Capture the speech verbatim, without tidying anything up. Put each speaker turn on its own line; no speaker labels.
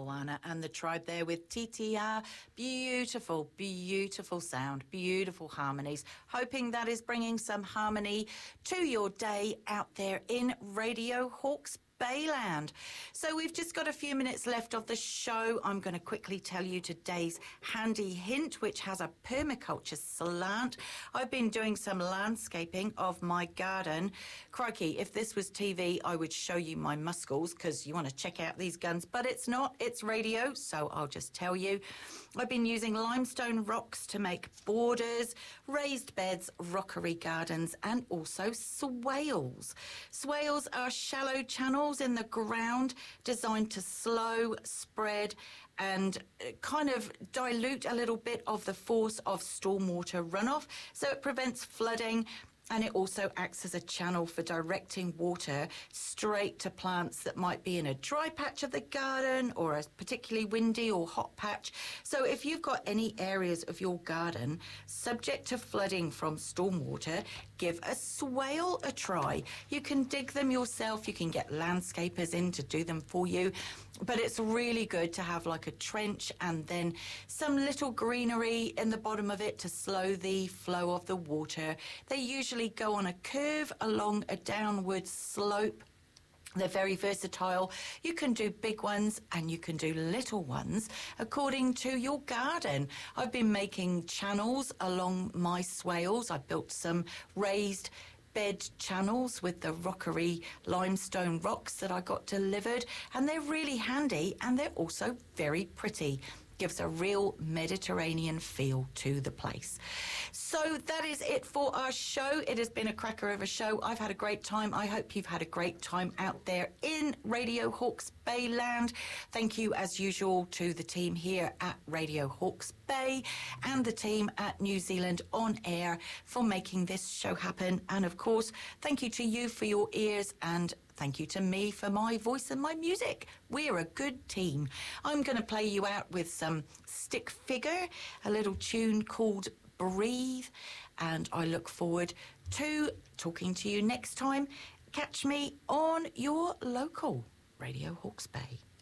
Moana and the Tribe there with Titia. Beautiful, beautiful sound, beautiful harmonies. Hoping that is bringing some harmony to your day out there in Radio Hawke's Bayland. So we've just got a few minutes left of the show. I'm going to quickly tell you today's handy hint, which has a permaculture slant. I've been doing some landscaping of my garden. Crikey, if this was T V, I would show you my muscles because you want to check out these guns, but it's not. It's radio, so I'll just tell you. I've been using limestone rocks to make borders, raised beds, rockery gardens, and also swales. Swales are shallow channels in the ground designed to slow, spread, and kind of dilute a little bit of the force of stormwater runoff, so it prevents flooding. And it also acts as a channel for directing water straight to plants that might be in a dry patch of the garden or a particularly windy or hot patch. So if you've got any areas of your garden subject to flooding from stormwater, give a swale a try. You can dig them yourself. You can get landscapers in to do them for you. But it's really good to have like a trench and then some little greenery in the bottom of it to slow the flow of the water. They usually go on a curve along a downward slope. They're very versatile. You can do big ones and you can do little ones according to your garden. I've been making channels along my swales. I built some raised bed channels with the rockery limestone rocks that I got delivered, and they're really handy and they're also very pretty. Gives a real Mediterranean feel to the place. So that is it for our show. It has been a cracker of a show. I've had a great time. I hope you've had a great time out there in Radio Hawke's Bayland. Thank you, as usual, to the team here at Radio Hawke's Bay and the team at New Zealand On Air for making this show happen. And of course, thank you to you for your ears, and thank you to me for my voice and my music. We're a good team. I'm going to play you out with some Stick Figure, a little tune called Breathe, and I look forward to talking to you next time. Catch me on your local Radio Hawke's Bay.